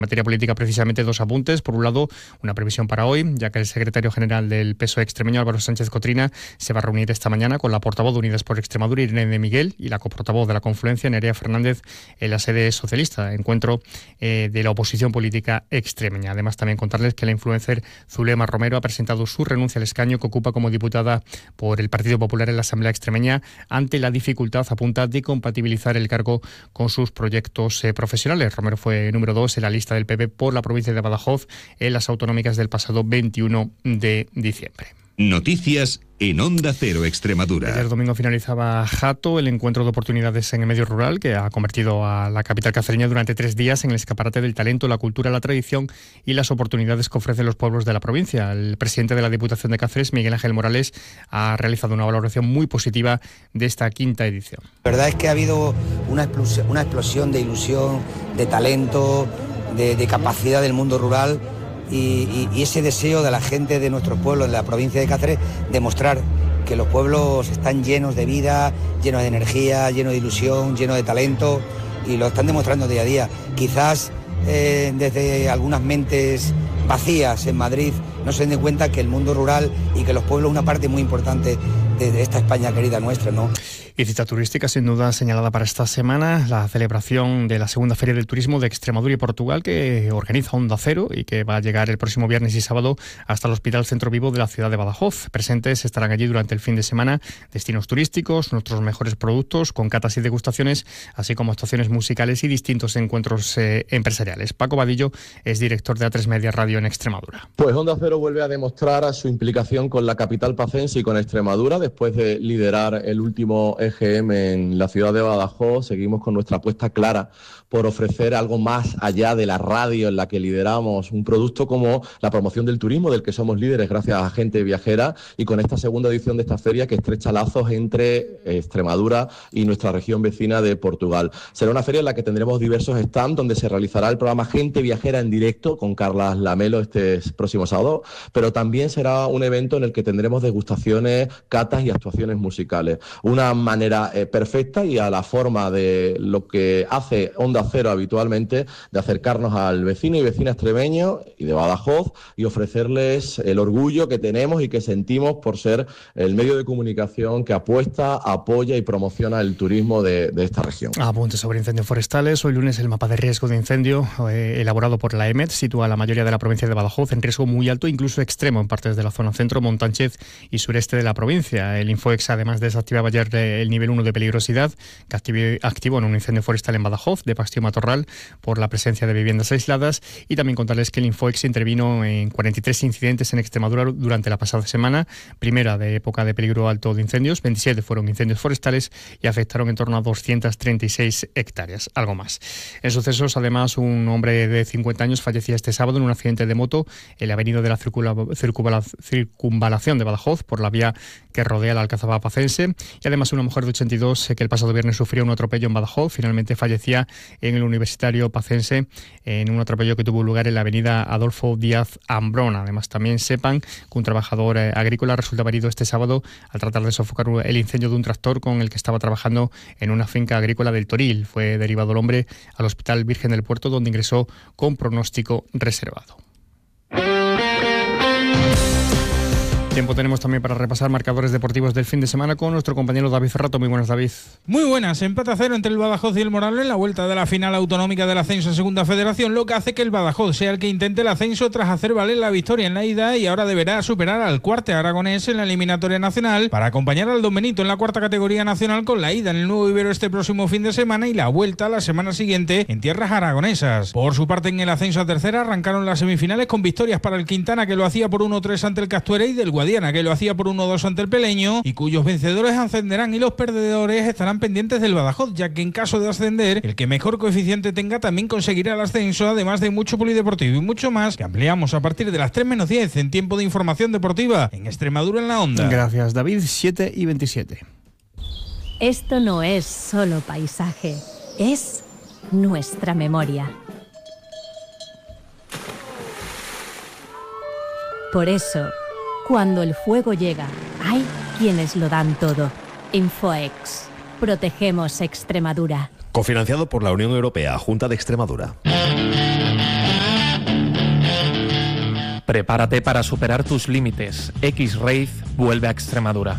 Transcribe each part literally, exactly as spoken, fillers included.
En materia política, precisamente dos apuntes. Por un lado, una previsión para hoy, ya que el secretario general del P S O E extremeño, Álvaro Sánchez Cotrina, se va a reunir esta mañana con la portavoz de Unidas por Extremadura, Irene de Miguel, y la coportavoz de la Confluencia, Nerea Fernández, en la sede socialista, encuentro eh, de la oposición política extremeña. Además, también contarles que la influencer Zulema Romero ha presentado su renuncia al escaño que ocupa como diputada por el Partido Popular en la Asamblea extremeña ante la dificultad, apunta, de compatibilizar el cargo con sus proyectos eh, profesionales. Romero fue número dos en la lista del P P por la provincia de Badajoz en las autonómicas del pasado veintiuno de diciembre. Noticias en Onda Cero Extremadura. Ayer domingo finalizaba Jato, el encuentro de oportunidades en el medio rural, que ha convertido a la capital cacereña durante tres días en el escaparate del talento, la cultura, la tradición y las oportunidades que ofrecen los pueblos de la provincia. El presidente de la Diputación de Cáceres, Miguel Ángel Morales, ha realizado una valoración muy positiva de esta quinta edición. La verdad es que ha habido una explosión, una explosión de ilusión, de talento, de, de capacidad del mundo rural. Y, y, y ese deseo de la gente de nuestros pueblos, de la provincia de Cáceres, de mostrar que los pueblos están llenos de vida, llenos de energía, llenos de ilusión, llenos de talento, y lo están demostrando día a día. Quizás eh, desde algunas mentes vacías en Madrid no se den cuenta que el mundo rural y que los pueblos es una parte muy importante de, de esta España querida nuestra, ¿no? Y cita turística sin duda señalada para esta semana, la celebración de la segunda Feria del Turismo de Extremadura y Portugal, que organiza Onda Cero y que va a llegar el próximo viernes y sábado hasta el Hospital Centro Vivo de la ciudad de Badajoz. Presentes estarán allí durante el fin de semana destinos turísticos, nuestros mejores productos, con catas y degustaciones, así como actuaciones musicales y distintos encuentros eh, empresariales. Paco Vadillo es director de A tres Media Radio en Extremadura. Pues Onda Cero vuelve a demostrar su implicación con la capital pacense y con Extremadura. Después de liderar el último E G M en la ciudad de Badajoz, seguimos con nuestra apuesta clara por ofrecer algo más allá de la radio en la que lideramos, un producto como la promoción del turismo, del que somos líderes gracias a Gente Viajera, y con esta segunda edición de esta feria que estrecha lazos entre Extremadura y nuestra región vecina de Portugal. Será una feria en la que tendremos diversos stands donde se realizará el programa Gente Viajera en directo con Carlas Lamelo este próximo sábado, pero también será un evento en el que tendremos degustaciones, catas y actuaciones musicales. Una manera eh, perfecta y a la forma de lo que hace Onda Cero habitualmente, de acercarnos al vecino y vecina extremeño y de Badajoz y ofrecerles el orgullo que tenemos y que sentimos por ser el medio de comunicación que apuesta, apoya y promociona el turismo de, de esta región. Apunte sobre incendios forestales. Hoy lunes el mapa de riesgo de incendio eh, elaborado por la E M E T sitúa a la mayoría de la provincia de Badajoz en riesgo muy alto, incluso extremo, en partes de la zona centro, Montánchez y sureste de la provincia. El Infoex además desactivaba ayer el nivel uno de peligrosidad que activó en un incendio forestal en Badajoz, de Pastío Matorral, por la presencia de viviendas aisladas, y también contarles que el Infoex intervino en cuarenta y tres incidentes en Extremadura durante la pasada semana, primera de época de peligro alto de incendios. veintisiete fueron incendios forestales y afectaron en torno a doscientas treinta y seis hectáreas, algo más. En sucesos, además, un hombre de cincuenta años fallecía este sábado en un accidente de moto en la avenida de la circula, circula, circunvalación de Badajoz, por la vía que rodea la Alcazaba pacense, y además una mujer de ochenta y dos que el pasado viernes sufrió un atropello en Badajoz, finalmente fallecía en el Universitario pacense en un atropello que tuvo lugar en la avenida Adolfo Díaz Ambrona. Además, también sepan que un trabajador eh, agrícola resultaba herido este sábado al tratar de sofocar el incendio de un tractor con el que estaba trabajando en una finca agrícola del Toril. Fue derivado el hombre al Hospital Virgen del Puerto, donde ingresó con pronóstico reservado. Tiempo tenemos también para repasar marcadores deportivos del fin de semana con nuestro compañero David Ferrato. Muy buenas, David. Muy buenas. Empate a cero entre el Badajoz y el Moralo en la vuelta de la final autonómica del ascenso en Segunda Federación, lo que hace que el Badajoz sea el que intente el ascenso tras hacer valer la victoria en la ida, y ahora deberá superar al Cuarte aragonés en la eliminatoria nacional para acompañar al Don Benito en la cuarta categoría nacional, con la ida en el Nuevo Ibero este próximo fin de semana y la vuelta la semana siguiente en tierras aragonesas. Por su parte, en el ascenso a tercera arrancaron las semifinales con victorias para el Quintana, que lo hacía por uno tres ante el Castuera, y del Guadiana, que lo hacía por uno dos ante el Peleño, y cuyos vencedores ascenderán y los perdedores estarán pendientes del Badajoz, ya que en caso de ascender, el que mejor coeficiente tenga también conseguirá el ascenso, además de mucho polideportivo y mucho más, que ampliamos a partir de las tres menos diez en tiempo de información deportiva en Extremadura en la Onda. Gracias, David. siete y veintisiete. Esto no es solo paisaje, es nuestra memoria. Por eso, cuando el fuego llega, hay quienes lo dan todo. Infoex. Protegemos Extremadura. Cofinanciado por la Unión Europea, Junta de Extremadura. Prepárate para superar tus límites. X-Race vuelve a Extremadura.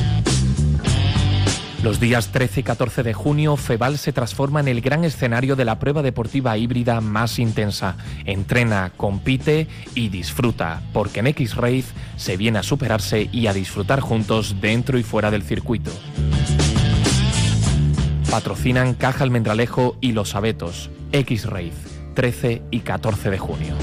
Los días trece y catorce de junio, Feval se transforma en el gran escenario de la prueba deportiva híbrida más intensa. Entrena, compite y disfruta, porque en X-Race se viene a superarse y a disfrutar juntos dentro y fuera del circuito. Patrocinan Caja Almendralejo y Los Abetos. X-Race, trece y catorce de junio.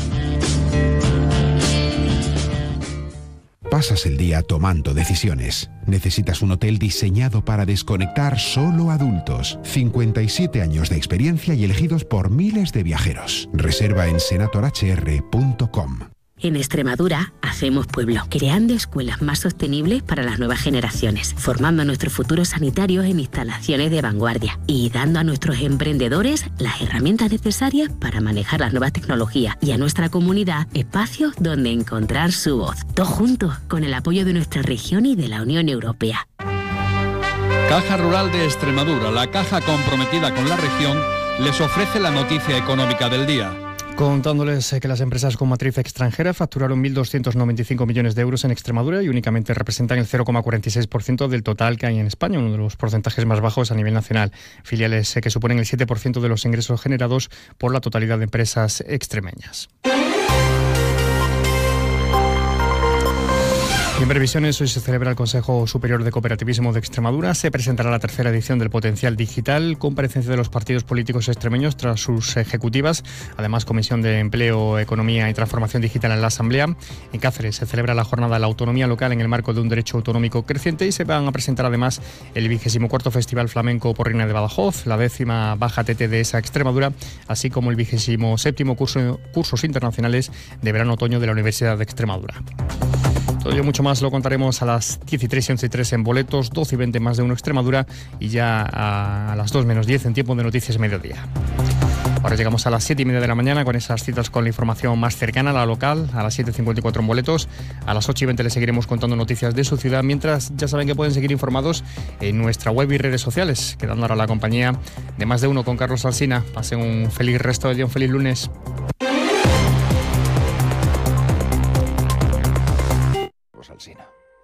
Pasas el día tomando decisiones. Necesitas un hotel diseñado para desconectar solo adultos. cincuenta y siete años de experiencia y elegidos por miles de viajeros. Reserva en senator h r punto com. En Extremadura hacemos pueblo, creando escuelas más sostenibles para las nuevas generaciones, formando a nuestros futuros sanitarios en instalaciones de vanguardia y dando a nuestros emprendedores las herramientas necesarias para manejar las nuevas tecnologías y a nuestra comunidad espacios donde encontrar su voz. Todos juntos, con el apoyo de nuestra región y de la Unión Europea. Caja Rural de Extremadura, la caja comprometida con la región, les ofrece la noticia económica del día. Contándoles que las empresas con matriz extranjera facturaron mil doscientos noventa y cinco millones de euros en Extremadura y únicamente representan el cero coma cuarenta y seis por ciento del total que hay en España, uno de los porcentajes más bajos a nivel nacional. Filiales que suponen el siete por ciento de los ingresos generados por la totalidad de empresas extremeñas. Y en previsiones, hoy se celebra el Consejo Superior de Cooperativismo de Extremadura. Se presentará la tercera edición del Potencial Digital, comparecencia de los partidos políticos extremeños tras sus ejecutivas. Además, Comisión de Empleo, Economía y Transformación Digital en la Asamblea. En Cáceres se celebra la Jornada de la Autonomía Local en el marco de un derecho autonómico creciente y se van a presentar además el vigésimo cuarto Festival Flamenco Porrina de Badajoz, la décima Baja T T de esa Extremadura, así como el vigésimo séptimo curso, cursos internacionales de verano-otoño de la Universidad de Extremadura. Todo ello mucho más lo contaremos a las diez y tres y once y tres en Boletos, doce y veinte más de uno Extremadura y ya a las dos menos diez en Tiempo de Noticias Mediodía. Ahora llegamos a las siete y media de la mañana con esas citas con la información más cercana a la local, a las siete y cincuenta y cuatro en Boletos, a las ocho y veinte les seguiremos contando noticias de su ciudad, mientras ya saben que pueden seguir informados en nuestra web y redes sociales, quedando ahora la compañía de Más de Uno con Carlos Alsina. Pasen un feliz resto de día, un feliz lunes. Alsina.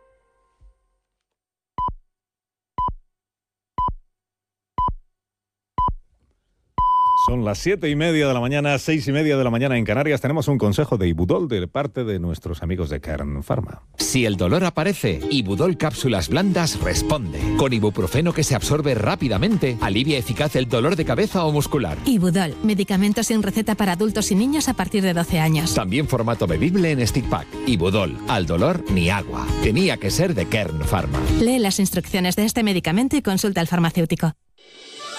Son las siete y media de la mañana, seis y media de la mañana en Canarias. Tenemos un consejo de Ibudol de parte de nuestros amigos de Kern Pharma. Si el dolor aparece, Ibudol Cápsulas Blandas responde. Con ibuprofeno que se absorbe rápidamente, alivia eficaz el dolor de cabeza o muscular. Ibudol, medicamentos sin receta para adultos y niños a partir de doce años. También formato bebible en stick pack. Ibudol, al dolor ni agua. Tenía que ser de Kern Pharma. Lee las instrucciones de este medicamento y consulta al farmacéutico.